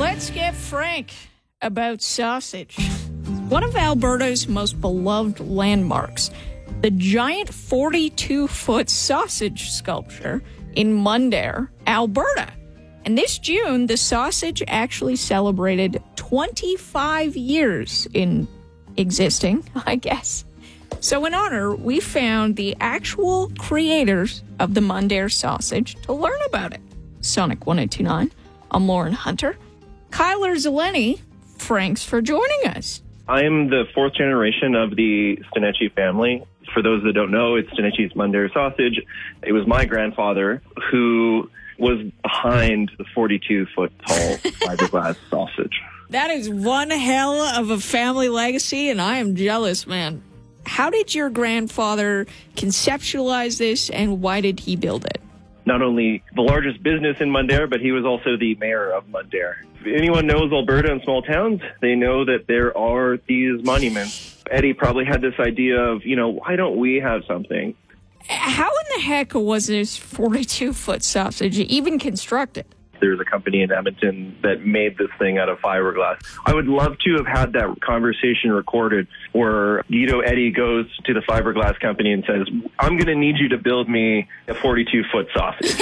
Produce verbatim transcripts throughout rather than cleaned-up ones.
Let's get frank about sausage. One of Alberta's most beloved landmarks, the giant forty-two foot sausage sculpture in Mundare, Alberta. And this June, the sausage actually celebrated twenty-five years in existing, I guess. So in honor, we found the actual creators of the Mundare sausage to learn about it. Sonic one oh two nine, I'm Lauren Hunter. Kyler Zeleny, thanks for joining us. I am the fourth generation of the Stanichi family. For those that don't know, it's Stanichi's Mundare sausage. It was my grandfather who was behind the forty-two foot tall fiberglass sausage. That is one hell of a family legacy, and I am jealous, man. How did your grandfather conceptualize this, and why did he build it? Not only the largest business in Mundare, but he was also the mayor of Mundare. If anyone knows Alberta and small towns, they know that there are these monuments. Eddie probably had this idea of, you know, why don't we have something? How in the heck was this forty-two foot sausage even constructed? There's a company in Edmonton that made this thing out of fiberglass. I would love to have had that conversation recorded where Guido Eddie goes to the fiberglass company and says, I'm going to need you to build me a forty-two foot sausage.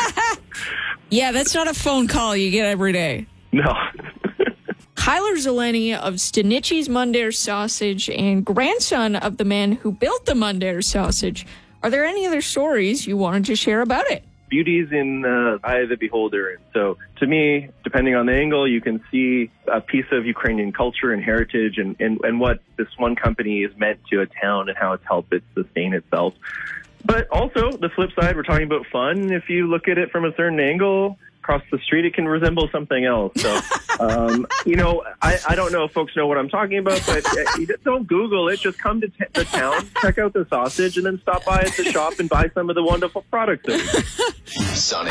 Yeah, that's not a phone call you get every day. No. Kyler Zeleny of Stanichi's Mundare Sausage and grandson of the man who built the Mundare Sausage. Are there any other stories you wanted to share about it? Beauty's in the eye of the beholder. And so to me, depending on the angle, you can see a piece of Ukrainian culture and heritage and, and, and what this one company is meant to a town and how it's helped it sustain itself. But also, the flip side, we're talking about fun. If you look at it from a certain angle, across the street, it can resemble something else. So, um, you know, I, I don't know if folks know what I'm talking about, but uh, you just don't Google it. Just come to t- the town, check out the sausage, and then stop by at the shop and buy some of the wonderful products. Sonic.